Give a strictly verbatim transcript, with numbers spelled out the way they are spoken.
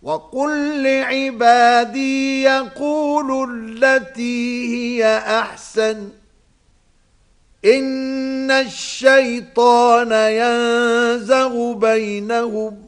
وَقُل لِّعِبَادِي يَقُولُوا الَّتِي هِيَ أَحْسَنُ إِنَّ الشَّيْطَانَ يَنزَغُ بَيْنَهُمْ